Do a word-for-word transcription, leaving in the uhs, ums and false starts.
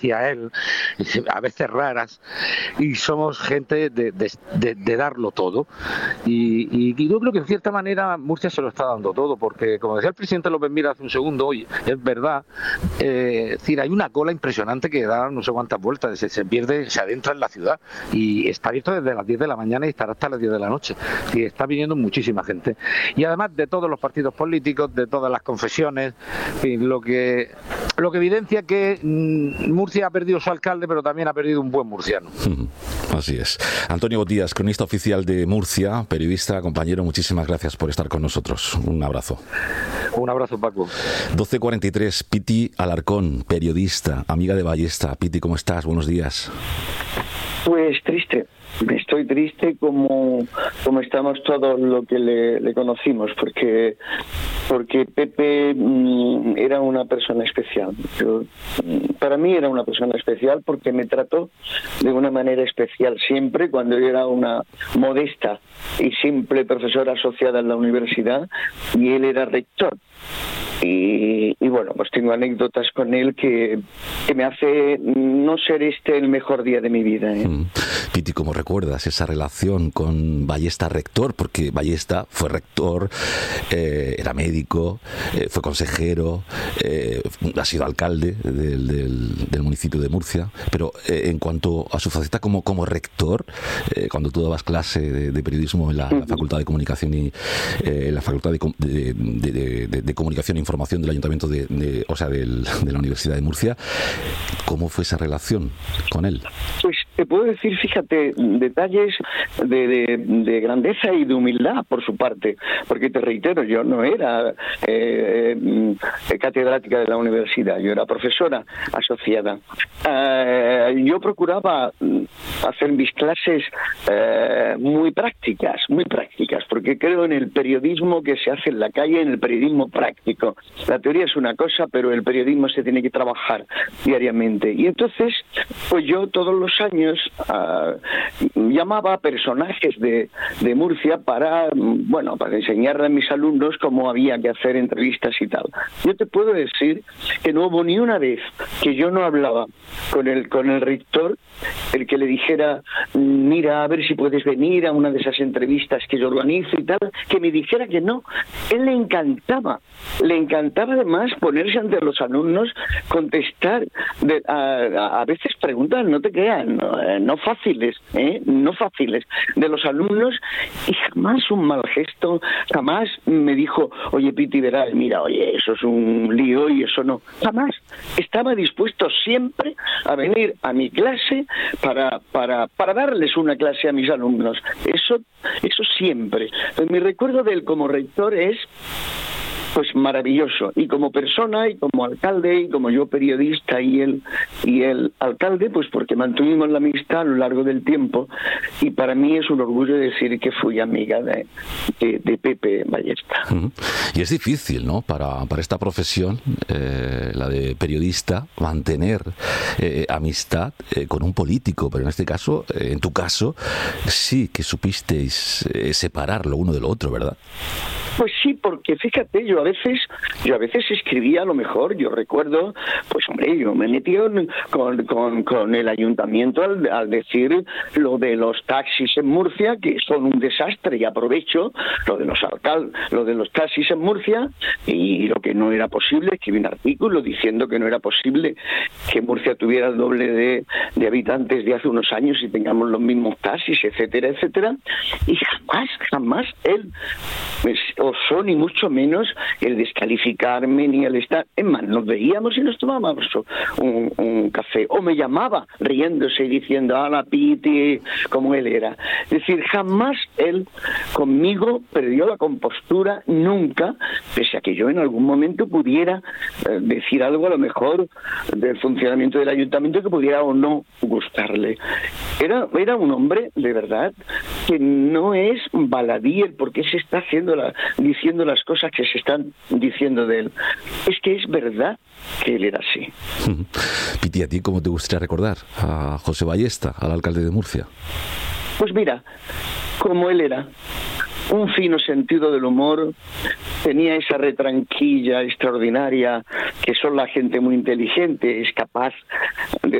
hacia él, a veces raras, y somos gente de, de, de, de darlo todo. Y, y, y yo creo que en cierta manera Murcia se lo está dando todo, porque como decía el presidente López Mira hace un segundo, oye, es verdad, eh, es decir, hay una cola impresionante que da no sé cuántas vueltas, se, se pierde, se adentra en la ciudad, y está abierto desde las diez de la mañana y estará hasta las diez de la noche, y está viniendo muchísima gente. Y además de todos los partidos políticos, de todas las confesiones, en fin, lo que, lo que evidencia que mmm, Murcia ha perdido su alcalde, pero también ha perdido un buen murciano. Así es. Antonio Botías, cronista oficial de Murcia, periodista, compañero, muchísimas gracias por estar con nosotros. Un abrazo. Un abrazo, Paco. doce cuarenta y tres, Piti Alarcón, periodista, amiga de Ballesta. Piti, ¿cómo estás? Buenos días. Pues triste. Estoy triste como, como estamos todos los que le, le conocimos, porque porque Pepe mmm, era una persona especial. Yo, para mí era una persona especial porque me trató de una manera especial siempre cuando yo era una modesta y simple profesora asociada en la universidad y él era rector. Y, y bueno, pues tengo anécdotas con él que, que me hace no ser este el mejor día de mi vida, ¿eh? Mm. Piti, ¿cómo recuerdas esa relación con Ballesta rector? Porque Ballesta fue rector, eh, era médico, eh, fue consejero, eh, ha sido alcalde del, del, del municipio de Murcia, pero eh, en cuanto a su faceta como, como rector, eh, cuando tú dabas clase de, de periodismo en la, la Facultad de Comunicación y eh, en la Facultad de, de, de, de, de Comunicación e Información del Ayuntamiento de, de o sea, del, de la Universidad de Murcia, ¿cómo fue esa relación con él? Pues te puedo decir, fíjate, detalles de, de, de grandeza y de humildad por su parte, porque te reitero, yo no era eh, catedrática de la universidad, yo era profesora asociada. Eh, yo procuraba hacer mis clases eh, muy prácticas, muy prácticas, porque creo en el periodismo que se hace en la calle, en el periodismo práctico. La teoría es una cosa, pero el periodismo se tiene que trabajar diariamente. Y entonces, pues yo todos los años uh, llamaba a personajes de, de Murcia para, bueno, para enseñarle a mis alumnos cómo había que hacer entrevistas y tal. Yo te puedo decir que no hubo ni una vez que yo no hablaba con el, con el rector, el que le dijera, mira, a ver si puedes venir a una de esas entrevistas que yo organizo y tal, que me dijera que no. Él le encantaba, le encantaba además ponerse ante los alumnos, contestar de, a, a veces preguntas, no te crean, no, no fáciles, ¿eh? no fáciles, de los alumnos, y jamás un mal gesto, jamás me dijo, oye Piti, verás, mira, oye, eso es un lío y eso no, jamás. Estaba dispuesto siempre a venir a mi clase para, para, para darles una clase a mis alumnos. Eso, eso siempre. Mi recuerdo de él como rector es pues maravilloso, y como persona y como alcalde y como yo periodista y él y el alcalde, pues porque mantuvimos la amistad a lo largo del tiempo, y para mí es un orgullo decir que fui amiga de, de, de Pepe Ballesta. Uh-huh. Y es difícil, ¿no? Para, para esta profesión, eh, la de periodista, mantener eh, amistad eh, con un político, pero en este caso, eh, en tu caso, sí que supisteis eh, separarlo uno del otro, ¿verdad? Pues sí, porque fíjate, yo a veces yo a veces escribía a lo mejor, yo recuerdo, pues hombre, yo me metí con, con, con el ayuntamiento al, al decir lo de los taxis en Murcia, que son un desastre, y aprovecho lo de los alcaldes, lo de los taxis en Murcia, y lo que no era posible, escribí un artículo diciendo que no era posible que Murcia tuviera el doble de, de habitantes de hace unos años y tengamos los mismos taxis, etcétera, etcétera, y jamás, jamás él pues, osó ni mucho menos el descalificarme ni el estar. Es más, nos veíamos y nos tomábamos un, un café, o me llamaba riéndose y diciendo, ¡hala, Piti!, como él era. Es decir, jamás él conmigo perdió la compostura, nunca, pese a que yo en algún momento pudiera eh, decir algo a lo mejor del funcionamiento del ayuntamiento que pudiera o no gustarle. Era, era un hombre, de verdad, que no es baladí el por qué se está haciendo la, diciendo las cosas que se están diciendo de él. Es que es verdad que él era así. Piti, ¿a ti cómo te gustaría recordar a José Ballesta, al alcalde de Murcia? Pues mira, como él era, un fino sentido del humor, tenía esa retranquilla extraordinaria que solo la gente muy inteligente es capaz de